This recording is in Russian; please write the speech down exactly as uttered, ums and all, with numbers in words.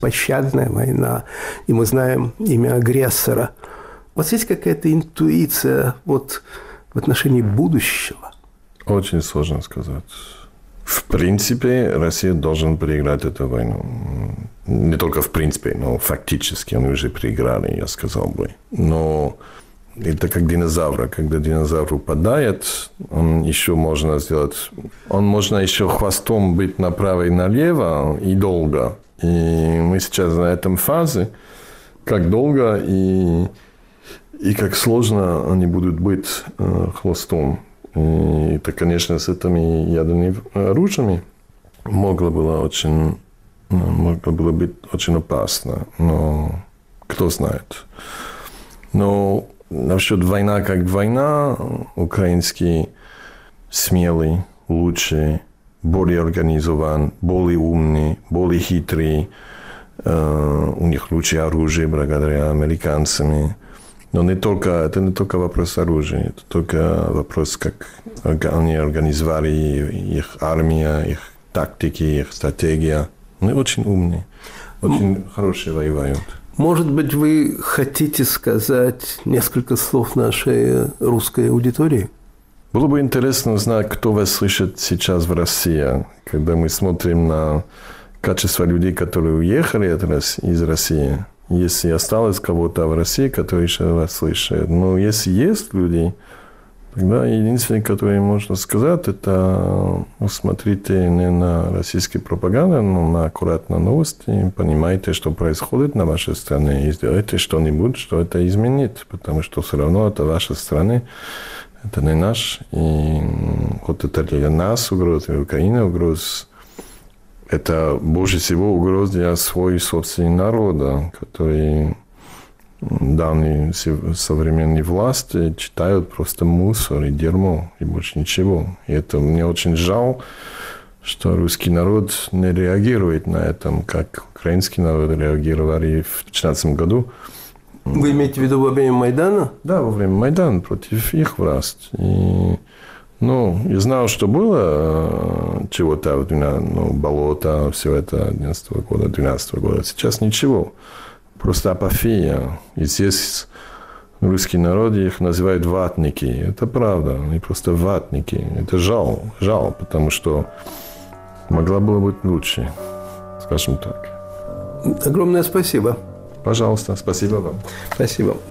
беспощадная война, и мы знаем имя агрессора. У вас есть какая-то интуиция вот в отношении будущего? Очень сложно сказать. В принципе, Россия должна проиграть эту войну. Не только в принципе, но фактически они уже проиграли, я сказал бы. Но это как динозавр. Когда динозавр упадает, он еще можно сделать... Он можно еще хвостом быть направо и налево и долго. И мы сейчас на этом фазе, как долго и, и как сложно они будут быть э, хвостом. И это, конечно, с этими ядерными оружиями могло было очень, могло было быть очень опасно. Но кто знает. Но насчет войны как война, украинский смелый, лучший, более организован, более умный, более хитрый. Э, у них лучшее оружие благодаря американцам. Но не только, это не только вопрос оружия, это только вопрос, как они организовали их армия, их тактики, их стратегия. Они очень умные, очень хорошие воюют. Может быть, вы хотите сказать несколько слов нашей русской аудитории? Было бы интересно узнать, кто вас слышит сейчас в России, когда мы смотрим на качество людей, которые уехали из России. Если осталось кого-то в России, который еще вас слышит. Но если есть люди, тогда единственное, которое можно сказать, это смотрите не на российскую пропаганду, но на аккуратные новости, понимаете, что происходит на вашей стране, и сделайте что-нибудь, что это изменит, потому что все равно это ваша страна, это не наш. И вот это для нас угроза, для Украины угроза. Это больше всего угроза для своего собственного народа, который данные современные власти читают просто мусор и дерьмо, и больше ничего. И это мне очень жаль, что русский народ не реагирует на это, как украинский народ реагировали в две тысячи четырнадцатом году. Вы имеете в виду во время Майдана? Да, во время Майдана против их власти. И... Ну, я знал, что было чего-то, ну, болото, все это одиннадцатого года, двенадцатого года. Сейчас ничего. Просто апофия. И здесь русский народ их называют ватники. Это правда. Они просто ватники. Это жал. Жал, потому что могла бы быть лучше. Скажем так. Огромное спасибо. Пожалуйста. Спасибо вам. Спасибо.